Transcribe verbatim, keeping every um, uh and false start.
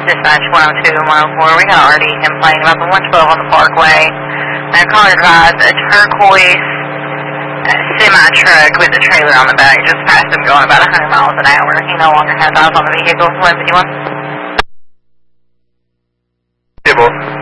Dispatch one oh two and one oh four. We got R D complaining about the one twelve on the Parkway. And a caller advised a turquoise semi-truck with a trailer on the back just passed him going about one hundred miles an hour. He no longer has eyes on the vehicle. eleven fifty-one. Table.